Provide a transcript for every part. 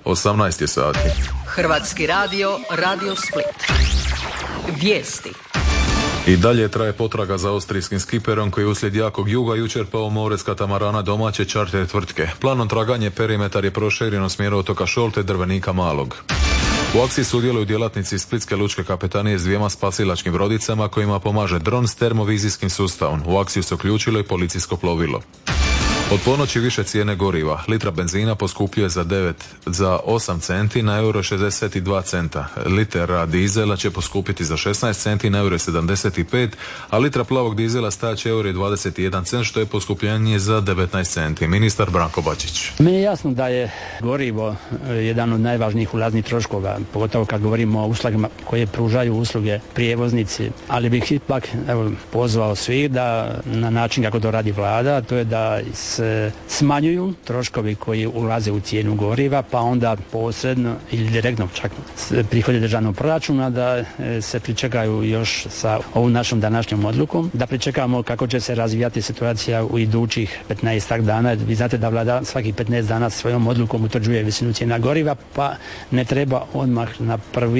18 je sati. Hrvatski radio, Radio Split. Vijesti. I dalje traje potraga za austrijskim skiperom koji je uslijed jakog juga jučer pao u more s katamarana domaće čarter tvrtke. Planom traganje perimetar je proširen u smjeru otoka Šolte Drvenika Malog. U akciji sudjeluju djelatnici Splitske lučke kapetanije s 2 spasilačkim brodicama kojima pomaže dron s termovizijskim sustavom. U akciju se uključilo i policijsko plovilo. Od ponoći više cijene goriva. Litra benzina poskupljuje za 8 centi na euro 62 centa. Litra dizela će poskupiti za 16 centi na euro 75, a litra plavog dizela staće euro 21 cent, što je poskupljenje za 19 centi. Ministar Branko Bačić. Meni je jasno da je gorivo jedan od najvažnijih ulaznih troškova, pogotovo kad govorimo o uslugama koje pružaju usluge prijevoznici, ali bih ipak pozvao svih da na način kako to radi vlada, to je da se smanjuju troškovi koji ulaze u cijenu goriva, pa onda posredno ili direktno čak prihodi državnog proračuna, da se pričekaju još sa ovom našom današnjom odlukom, da pričekamo kako će se razvijati situacija u idućih 15 dana. Vi znate da vlada svakih 15 dana svojom odlukom utvrđuje visinu cijena goriva, pa ne treba odmah na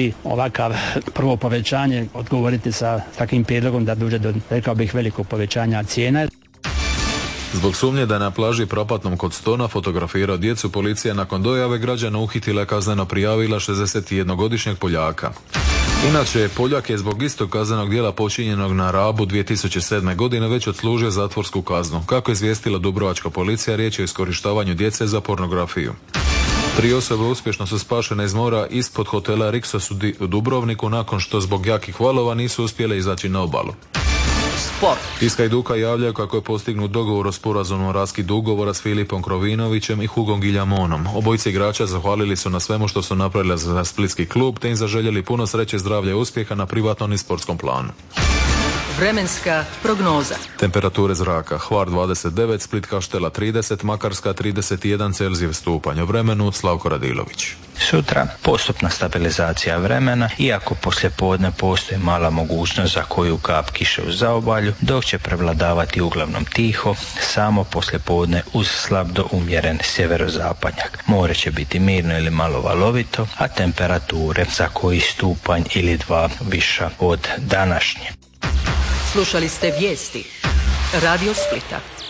prvo povećanje odgovoriti sa takvim prijedlogom da dođe do, rekao bih, velikog povećanja cijena. Zbog sumnje da je na plaži Propatnom kod Stona fotografirao djecu, policija nakon dojave građana uhitila i kazneno prijavila 61-godišnjeg Poljaka. Inače, Poljak je zbog istog kaznenog djela počinjenog na Rabu 2007. godine već odslužio zatvorsku kaznu. Kako je izvijestila dubrovačka policija, riječ je o iskorištavanju djece za pornografiju. 3 osobe uspješno su spašene iz mora ispod hotela Riksos u Dubrovniku nakon što zbog jakih valova nisu uspjele izaći na obalu. Sport. Iz Hajduka javljaju kako je postignut dogovor o sporazumu o raskidu ugovora s Filipom Krovinovićem i Hugom Giljamonom. Obojice igrača zahvalili su na svemu što su napravili za splitski klub, te im zaželjeli puno sreće, zdravlja i uspjeha na privatnom i sportskom planu. Vremenska prognoza. Temperature zraka: Hvar 29, Split Kaštela 30, Makarska 31 Celzijev stupanj. O vremenu Slavko Radilović. Sutra postupna stabilizacija vremena, iako poslijepodne postoji mala mogućnost za koju kap kiše u zaobalju, dok će prevladavati uglavnom tiho, samo poslijepodne uz slab do umjeren sjeverozapadnjak. More će biti mirno ili malo valovito, a temperature za koji stupanj ili 2 viša od današnje. Slušali ste vijesti Radio Splita.